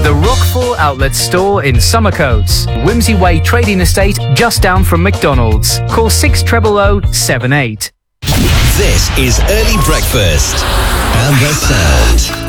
The Rockfall Outlet Store in Summercoats. Whimsy Way Trading Estate just down from McDonald's. Call 600 78. This is Early Breakfast and the Sound.